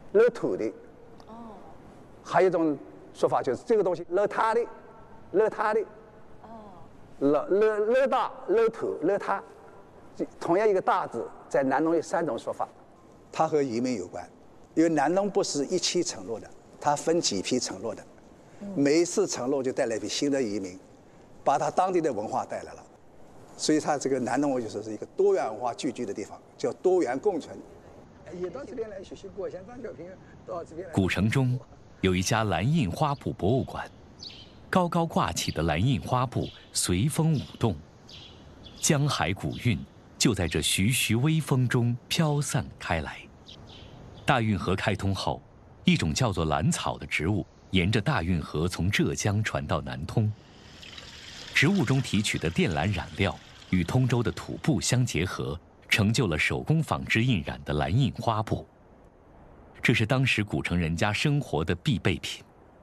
漏土的。哦。还有一种说法就是这个东西漏塌的，漏塌的。哦。漏大、漏土、漏塌，同样一个大字，在南农有3种说法。它和移民有关，因为南农不是一期承诺的，它分几批承诺的，每一次承诺就带来一批新的移民，把它当地的文化带来了。所以它这个南农就是一个多元文化聚居的地方，叫多元共存。也到这边来学习过，像张小平到这边来。 古城中有一家蓝印花布博物馆，高高挂起的蓝印花布随风舞动，江海古韵就在这徐徐微风中飘散开来。大运河开通后，一种叫做兰草的植物沿着大运河从浙江传到南通。植物中提取的靛蓝染料与通州的土布相结合，成就了手工纺织印染的蓝印花布。这是当时古城人家生活的必备品。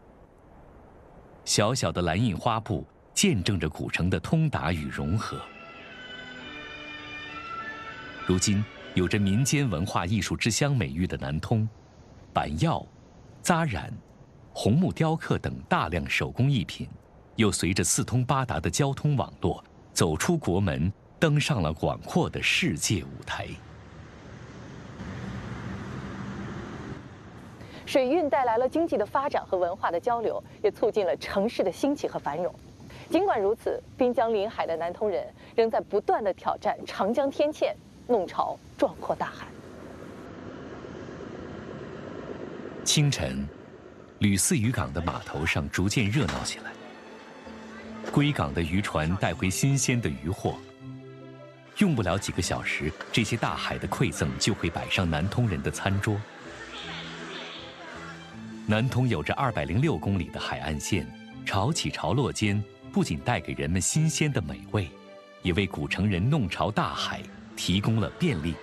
小小的蓝印花布见证着古城的通达与融合。如今有着民间文化艺术之乡美誉的南通，板药、扎染、红木雕刻等大量手工艺品，又随着四通八达的交通网络，走出国门，登上了广阔的世界舞台。 水运带来了经济的发展和文化的交流，也促进了城市的兴起和繁荣。尽管如此，滨江临海的南通人仍在不断地挑战长江天堑，弄潮壮阔大海。 清晨，吕四渔港的码头上逐渐热闹起来。归港的渔船带回新鲜的渔获，用不了几个小时，这些大海的馈赠就会摆上南通人的餐桌。南通有着206公里的海岸线，潮起潮落间，不仅带给人们新鲜的美味，也为古城人弄潮大海提供了便利。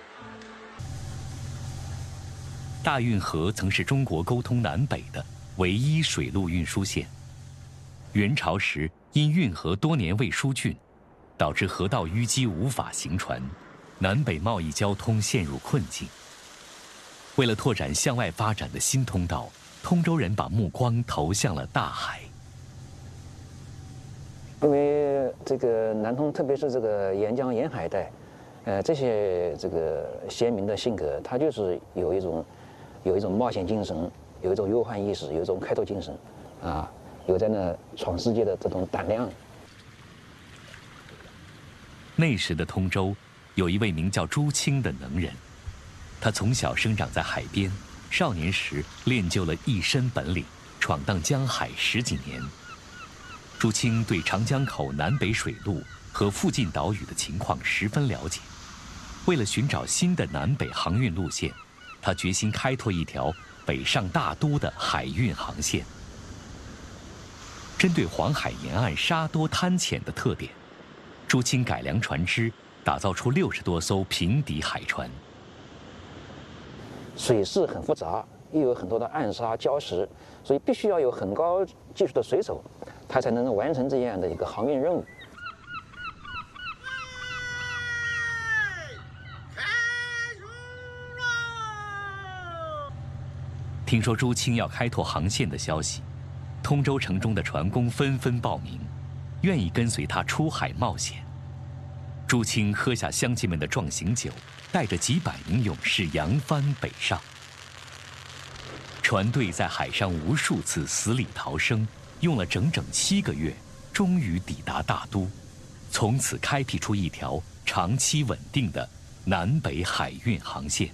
大运河曾是中国沟通南北的唯一水陆运输线。元朝时，因运河多年未疏浚，导致河道淤积无法行船，南北贸易交通陷入困境。为了拓展向外发展的新通道，通州人把目光投向了大海。 因为这个南通，特别是这个沿江沿海带，这些这个先民的性格，他就是有一种冒险精神，有一种忧患意识，有一种开拓精神，啊，有在那闯世界的这种胆量。 那时的通州，有一位名叫朱清的能人，他从小生长在海边，少年时练就了一身本领，闯荡江海10几年。朱清对长江口南北水路和附近岛屿的情况十分了解。为了寻找新的南北航运路线，他决心开拓一条北上大都的海运航线。针对黄海沿岸沙多滩浅的特点，朱清改良船只，打造出60多艘平底海船。 水势很复杂，又有很多的暗沙礁石，所以必须要有很高技术的水手，他才能完成这样的一个航运任务。 听说朱清要开拓航线的消息，通州城中的船工纷纷报名，愿意跟随他出海冒险。朱清喝下乡亲们的壮行酒，带着几百名勇士扬帆北上。船队在海上无数次死里逃生，用了整整7个月，终于抵达大都，从此开辟出一条长期稳定的南北海运航线。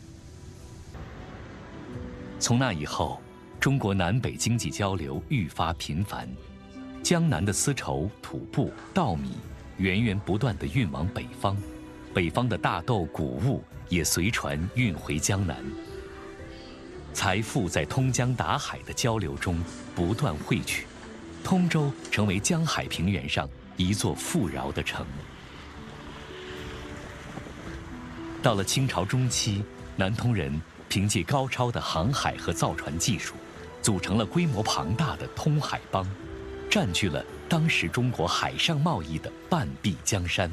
从那以后，中国南北经济交流愈发频繁，江南的丝绸、土布、稻米源源不断地运往北方，北方的大豆、谷物也随船运回江南。财富在通江达海的交流中不断汇聚，通州成为江海平原上一座富饶的城。到了清朝中期，南通人凭借高超的航海和造船技术，组成了规模庞大的通海帮，占据了当时中国海上贸易的半壁江山。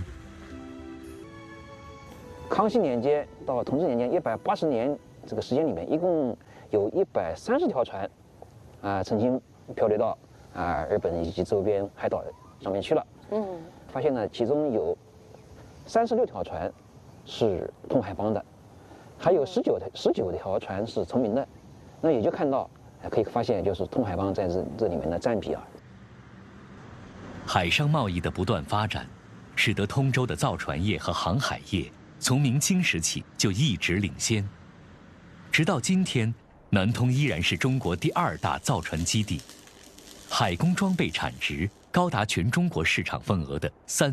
康熙年间到同治年间180年这个时间里面，一共有130条船，曾经漂流到日本以及周边海岛上面去了。发现呢，其中有36条船是通海帮的，还有19条船是崇明的。那也就看到，可以发现，就是通海帮在这里面的占比啊。 海上贸易的不断发展，使得通州的造船业和航海业从明清时起就一直领先。直到今天，南通依然是中国第2大造船基地，海工装备产值高达全中国市场份额的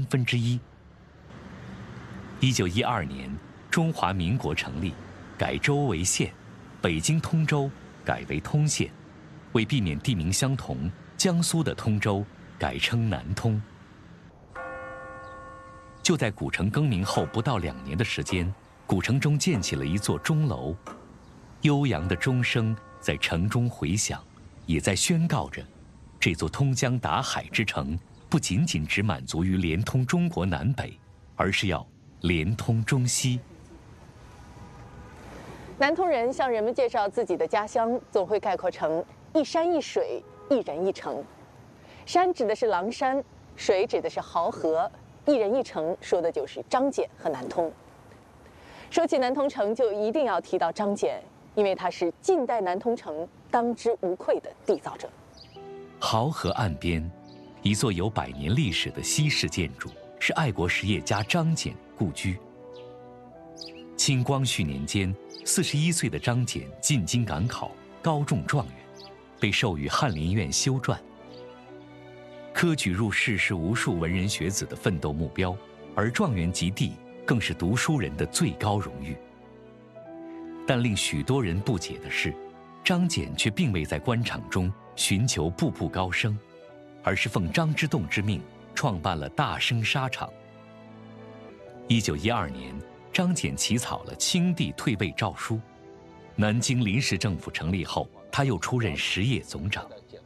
1/3。1912年，中华民国成立，改州为县，北京通州改为通县。为避免地名相同，江苏的通州改称南通。就在古城更名后不到2年的时间，古城中建起了一座钟楼，悠扬的钟声在城中回响，也在宣告着，这座通江达海之城不仅仅只满足于连通中国南北，而是要连通中西。 南通人向人们介绍自己的家乡，总会概括成一山一水，一人一城。山指的是狼山，水指的是濠河，一人一城说的就是张謇和南通。说起南通城，就一定要提到张謇，因为他是近代南通城当之无愧的缔造者。 濠河岸边，一座有100年历史的西式建筑，是爱国实业家张謇故居。清光绪年间，41岁的张謇进京赶考，高中状元，被授予翰林院修撰。科举入仕是无数文人学子的奋斗目标，而状元及第更是读书人的最高荣誉。但令许多人不解的是，张謇却并未在官场中寻求步步高升，而是奉张之洞之命，创办了大生纱厂。1912年，张謇起草了清帝退位诏书。南京临时政府成立后，他又出任实业总长。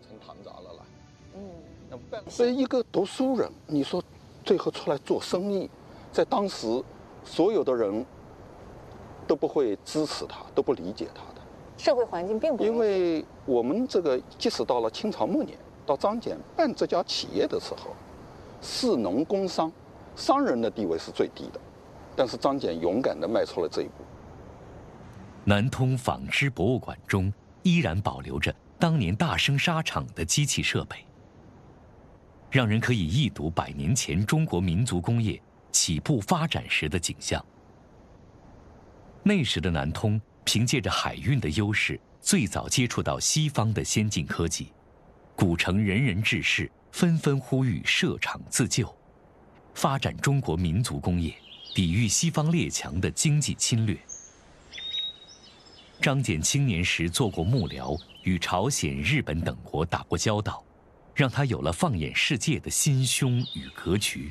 所以一个读书人，你说最后出来做生意，在当时所有的人都不会支持他，都不理解他的。 社会环境并不因为我们这个即使到了清朝末年，到张謇办这家企业的时候，士农工商，商人的地位是最低的，但是张謇勇敢地迈出了这一步。 南通纺织博物馆中依然保留着当年大生纱厂的机器设备，让人可以一睹100年前中国民族工业起步发展时的景象。那时的南通凭借着海运的优势，最早接触到西方的先进科技，古城人人志士纷纷呼吁设厂自救，发展中国民族工业，抵御西方列强的经济侵略。张謇青年时做过幕僚，与朝鲜、日本等国打过交道，让他有了放眼世界的心胸与格局。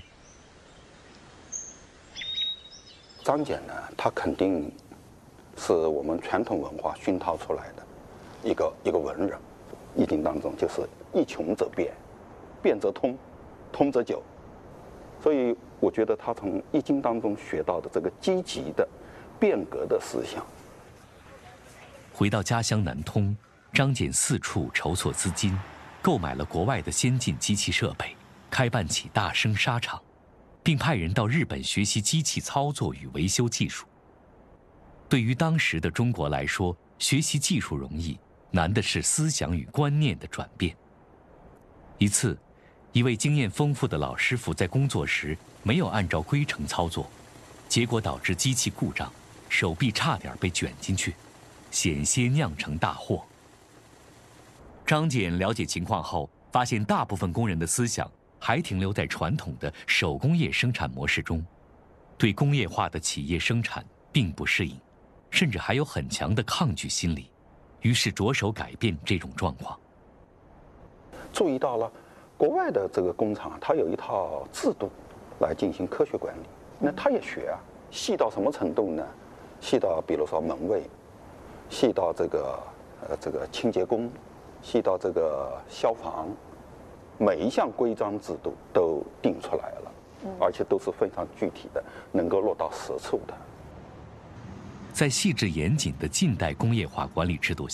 张謇呢，他肯定是我们传统文化熏陶出来的一个文人。易经当中就是一穷则变，变则通，通则久。所以我觉得他从易经当中学到的这个积极的变革的思想。 回到家乡南通，张謇四处筹措资金，购买了国外的先进机器设备，开办起大生纱厂，并派人到日本学习机器操作与维修技术。对于当时的中国来说，学习技术容易，难的是思想与观念的转变。一次，一位经验丰富的老师傅在工作时没有按照规程操作，结果导致机器故障，手臂差点被卷进去，险些酿成大祸。张謇了解情况后，发现大部分工人的思想还停留在传统的手工业生产模式中，对工业化的企业生产并不适应，甚至还有很强的抗拒心理，于是着手改变这种状况。 注意到了国外的这个工厂，它有一套制度来进行科学管理，那他也学啊，细到什么程度呢？细到比如说门卫，细到这个清洁工，细到这个消防，每一项规章制度都定出来了，而且都是非常具体的，能够落到实处的。 在细致严谨的近代工业化管理制度下，